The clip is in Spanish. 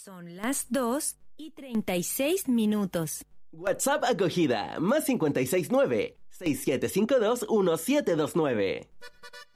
Son las 2:36. WhatsApp acogida, +569 6752 1729.